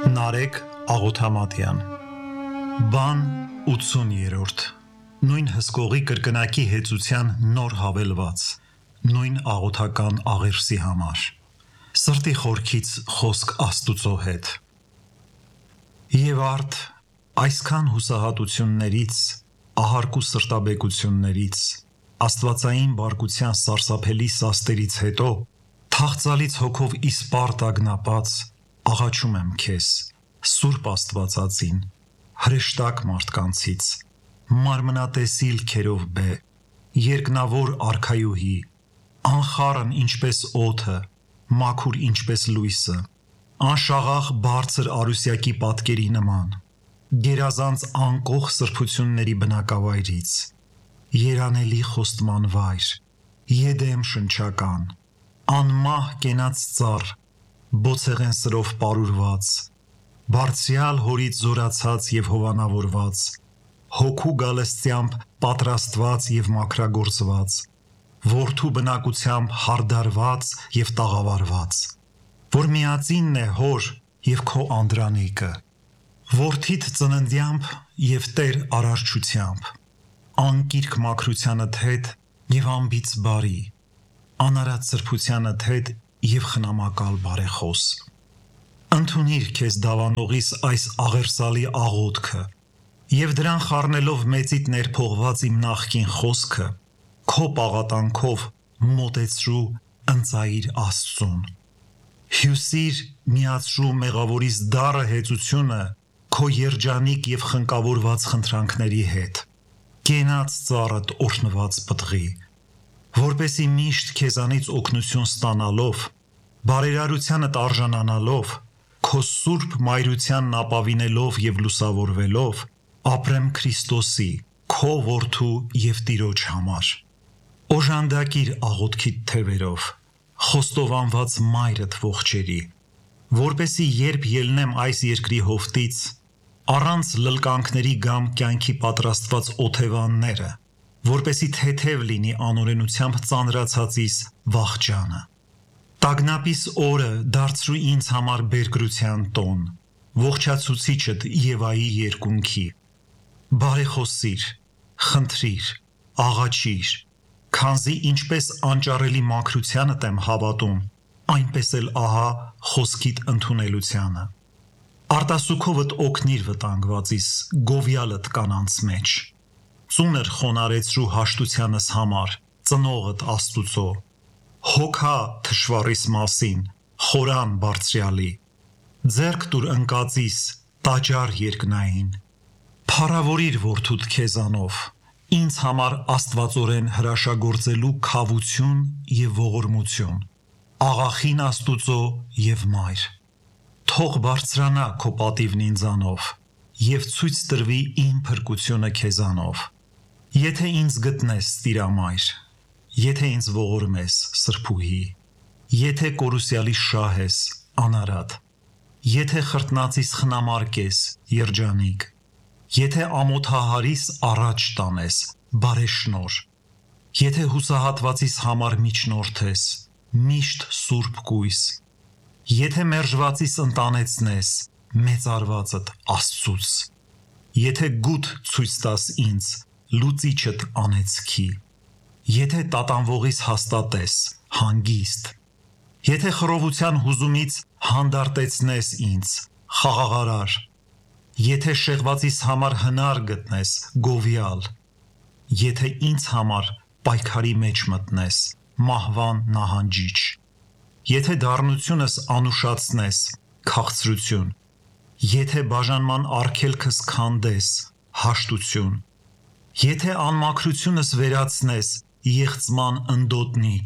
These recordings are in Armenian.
Նարեկ Աղոթամատյան Բան 80-րդ Նույն հսկողի կրկնակի հեծության նոր հավելված Նույն աղոթական աղերսի համար Սրտի խորքից խոսք Աստուծո հետ Եվ արդ այսքան հուսահատություններից ահարկու սրտաբեկություններից աստվածային բարկության սարսափելի սաստերից հետո թախծալից հոգով իսպարտ ագնապած աղաչում եմ քեզ Սուրբ Աստվածածին հրեշտակ մարդկանցից մարմնատեսիլ քերով բե երկնավոր արքայուհի անխառն ինչպես օդը մաքուր ինչպես լույսը անշաղախ բարձր արուսյակի պատկերի նման գերազանց անկող սրբությունների բնակավայրից երանելի խոստման վայր եդեմ շնչական անմահ կենաց ծառ բոցեղեն սրով պարուրված բարձրյալ հորից զորացած եւ հովանավորված հոգու գալստյամբ պատրաստված եւ մաքրագործված որդու բնակությամբ հարդարված եւ տաղավարված որ միածինն է հոր եւ քո անդրանիկը որդիդ ծննդյամբ եւ Տեր արարչությամբ անկիրք մաքրությանդ հետ եւ անբիծ բարի անարատ սրբությանդ հետ եւ խնամակալ բարեխոս ընդունիր քեզ դավանողիս այս աղերսալի աղոթքը եւ դրան խառնելով մեծիդ ներփողված իմ նախկին խոսքը քո պաղատանքով մոտեցրու ընծայիր Աստծուն հյուսիր միացրու մեղավորիս դառը հեծությունը քո երջանիկ եւ խնկավորված խնդրանքների հետ կենաց ծառդ օրհնված պտղի որպեսի միշտ քեզանից օգնություն ստանալով բարերարությանդ արժանանալով քո սուրբ մայրությանն ապավինելով եւ լուսավորվելով ապրեմ Քրիստոսի քո որդու եւ Տիրոջ համար օժանդակիր աղոթքիդ թևերով խոստովանված մայրդ ողջերի որպեսի երբ ելնեմ այս երկրի հովտից առանց լլկանքների գամ կյանքի պատրաստված օթևանները որպեսի թեթև լինի անօրենությամբ ծանրացածիս վախճանը տագնապիս օրը դարձրու ինձ համար բերկրության տոն ողջացուցիչդ Եվայի երկունքի բարեխոսիր խնդրիր աղաչիր քանզի ինչպես անճարելի մաքրությանդ եմ հավատում այնպես էլ ահա խոսքիդ ընդունելությանը արտասուքովդ օգնիր վտանգվածիս գովյալդ կանանց մեջ ծուներ խոնարեցրու հաշտությանս համար ծնողդ Աստուծո հոգա թշվառիս մասին խորան բարձրյալի ձեռք տուր ընկածիս տաճար երկնային փառավորիր որդուդ քեզանով ինձ համար աստվածորեն հրաշագործելու քավություն եւ ողորմություն աղախին Աստուծո եւ մայր թող բարձրանա քո պատիվն ինձանով եւ ցույց տրվի իմ փրկությունը քեզանով Եթե ինձ գտնես տիրամայր եթե ինձ ողորմես սրբուհի եթե կորուսյալի շահ ես անարատ եթե խրտնածիս խնամարկես երջանիկ եթե ամոթահարիս առաջ տանես բարեշնոր եթե հուսահատվածիս համար միջնորդես միշտ սուրբ կույս եթե մերժվածիս ընտանեցնես մեծարվածդ Աստծուց եթե գութ ցույց տաս ինձ լուծիչդ անեծքի եթե տատանվողիս հաստատես հանգիստ եթե խռովության հուզումից հանդարտեցնես ինձ խաղաղարար եթե շեղվածիս համար հնար գտնես գովյալ եթե ինձ համար պայքարի մեջ մտնես մահվան նահանջիչ եթե դառնությունս անուշացնես քաղցրություն եթե բաժանման արգելքս քանդես հաշտություն Եթե անմաքրությունս վերացնես եղծման ընդոտնիչ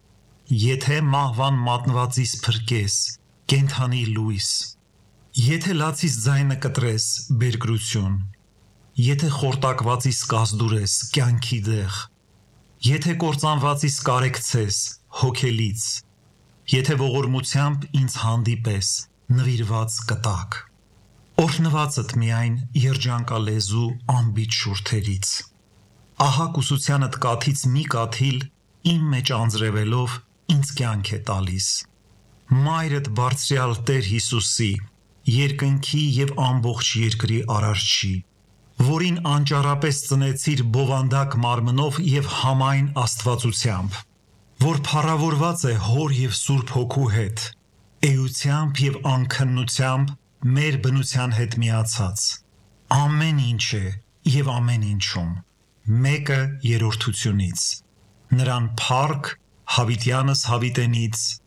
Եթե մահվան մատնվածիս փրկես կենդանի լույս Եթե լացիս ձայնը կտրես բերկրություն Եթե խորտակվածիս կազդուրես կյանքի դեղ Եթե կործանվածիս կարեկցես հոգելից Եթե ողորմությամբ ինձ հանդիպես նվիրված կտակ Օրհնվածդ միայն երջանկալեզու անբիջ շուրթերից Ահա կուսությանդ կաթից մի կաթիլ իմ մեջ անձրևելով ինձ կյանք է տալիս Մայրդ բարձրյալ Տեր Հիսուսի երկնքի եւ ամբողջ երկրի արարչի, որին անճարապես ծնեցիր բովանդակ մարմնով եւ համայն աստվածությամբ, որ փառավորված է հոր եւ սուրբ հոգու հետ, էությամբ եւ անքննությամբ մեր բնության հետ միացած, ամեն ինչ է եւ ամեն ինչում, մեկը երրորդությունից, նրան փառք Հավիտյանս հավիտենից